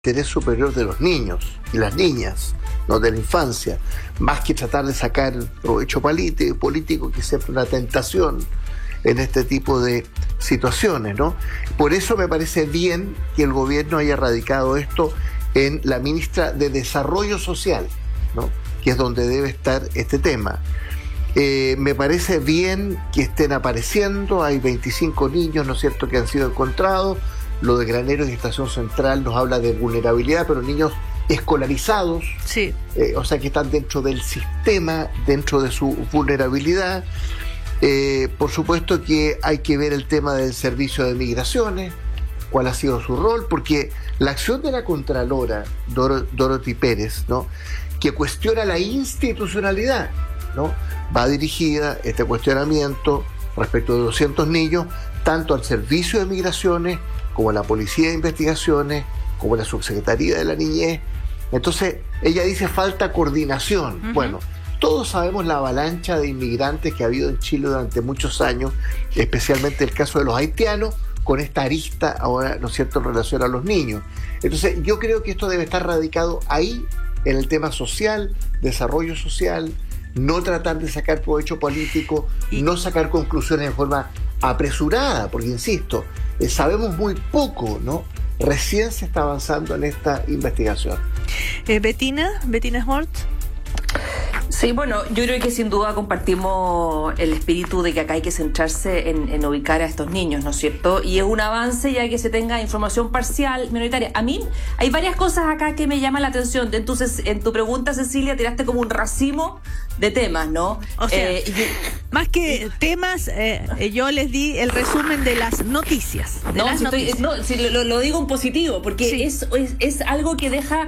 interés superior de los niños y las niñas, ¿no? De la infancia, más que tratar de sacar provecho político, que es siempre una tentación en este tipo de situaciones, ¿no? Por eso me parece bien que el gobierno haya radicado esto en la ministra de Desarrollo Social, ¿no? Que es donde debe estar este tema. Me parece bien que estén apareciendo, hay 25 niños, ¿no es cierto?, que han sido encontrados. Lo de Graneros y Estación Central nos habla de vulnerabilidad, pero niños escolarizados, sí. O sea, que están dentro del sistema, dentro de su vulnerabilidad. Por supuesto que hay que ver el tema del servicio de migraciones, cuál ha sido su rol, porque la acción de la Contralora, Dorothy Pérez, ¿no?, que cuestiona la institucionalidad, ¿no?, va dirigida este cuestionamiento respecto de 200 niños, tanto al Servicio de Migraciones, como a la Policía de Investigaciones, como a la Subsecretaría de la Niñez. Entonces, ella dice falta coordinación. Uh-huh. Bueno, todos sabemos la avalancha de inmigrantes que ha habido en Chile durante muchos años, especialmente el caso de los haitianos, con esta arista ahora, ¿no es cierto?, en relación a los niños. Entonces, yo creo que esto debe estar radicado ahí, en el tema social, desarrollo social, no tratar de sacar provecho político, no sacar conclusiones de forma apresurada, porque insisto, sabemos muy poco, ¿no? Recién se está avanzando en esta investigación. Bettina Smort. Sí, bueno, yo creo que sin duda compartimos el espíritu de que acá hay que centrarse en ubicar a estos niños, ¿no es cierto? Y es un avance ya que se tenga información parcial, minoritaria. A mí hay varias cosas acá que me llaman la atención. Entonces, en tu pregunta, Cecilia, tiraste como un racimo de temas, ¿no? O sea, más que temas, yo les di el resumen de las noticias. Lo digo en positivo, porque sí, es algo que deja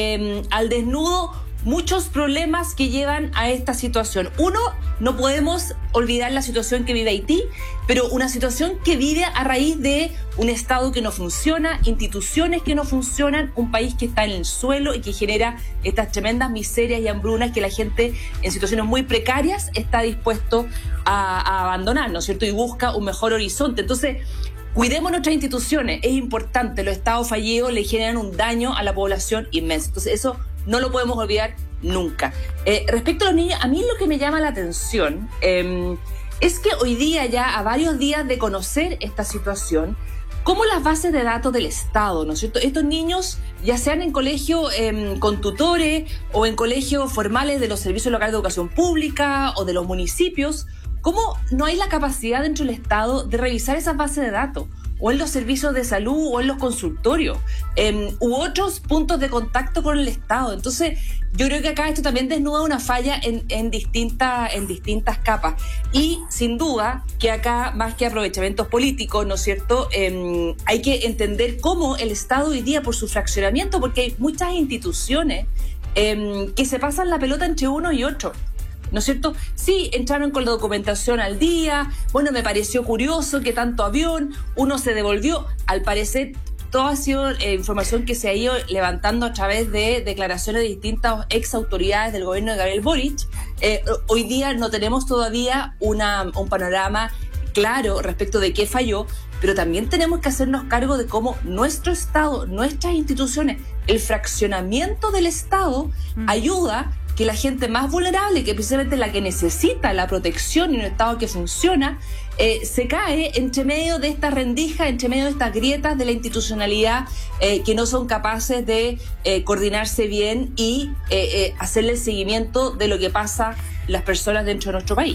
al desnudo muchos problemas que llevan a esta situación. Uno, no podemos olvidar la situación que vive Haití, pero una situación que vive a raíz de un Estado que no funciona, instituciones que no funcionan, un país que está en el suelo y que genera estas tremendas miserias y hambrunas que la gente en situaciones muy precarias está dispuesto a abandonar, ¿no es cierto? Y busca un mejor horizonte. Entonces, cuidemos nuestras instituciones, es importante. Los estados fallidos le generan un daño a la población inmenso. Entonces, eso no lo podemos olvidar nunca. Respecto a los niños, a mí lo que me llama la atención es que hoy día, ya a varios días de conocer esta situación, como las bases de datos del Estado, ¿no es cierto? Estos niños, ya sean en colegio con tutores o en colegios formales de los servicios locales de educación pública o de los municipios, ¿cómo no hay la capacidad dentro del Estado de revisar esas bases de datos? O en los servicios de salud, o en los consultorios, u otros puntos de contacto con el Estado. Entonces, yo creo que acá esto también desnuda una falla en distintas capas. Y, sin duda, que acá, más que aprovechamientos políticos, ¿no es cierto?, hay que entender cómo el Estado hoy día, por su fraccionamiento, porque hay muchas instituciones que se pasan la pelota entre uno y otro, ¿no es cierto? Sí, entraron con la documentación al día. Bueno, me pareció curioso que tanto avión, uno se devolvió. Al parecer, todo ha sido información que se ha ido levantando a través de declaraciones de distintas ex autoridades del gobierno de Gabriel Boric. Hoy día no tenemos todavía un panorama claro respecto de qué falló, pero también tenemos que hacernos cargo de cómo nuestro Estado, nuestras instituciones, el fraccionamiento del Estado ayuda que la gente más vulnerable, que precisamente la que necesita la protección y un Estado que funciona, se cae entre medio de esta rendija, entre medio de estas grietas de la institucionalidad que no son capaces de coordinarse bien y hacerle el seguimiento de lo que pasa las personas dentro de nuestro país.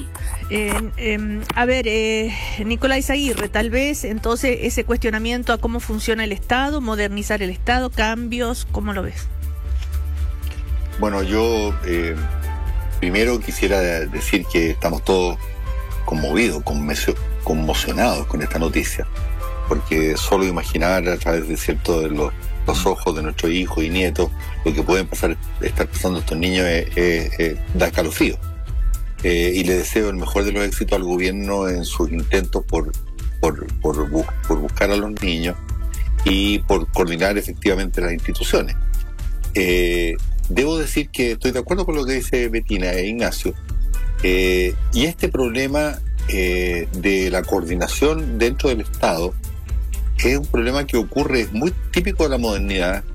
Nicolás Aguirre, tal vez entonces ese cuestionamiento a cómo funciona el Estado, modernizar el Estado, cambios, ¿cómo lo ves? Bueno, yo primero quisiera decir que estamos todos conmovidos, conmocionados con esta noticia, porque solo imaginar a través de los ojos de nuestros hijos y nietos lo que pueden estar pasando estos niños da escalofrío. Y le deseo el mejor de los éxitos al gobierno en sus intentos por buscar a los niños y por coordinar efectivamente las instituciones. Debo decir que estoy de acuerdo con lo que dice Bettina e Ignacio, y este problema de la coordinación dentro del Estado es un problema que ocurre, es muy típico de la modernidad,